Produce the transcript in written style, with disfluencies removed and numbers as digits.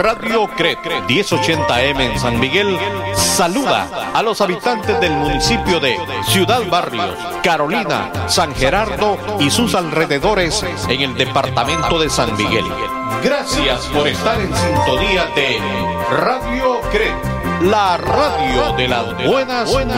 Radio CRET 1080M en San Miguel saluda a los habitantes del municipio de Ciudad Barrios, Carolina, San Gerardo y sus alrededores en el departamento de San Miguel. Gracias por estar en sintonía de Radio CRET, la radio de las buenas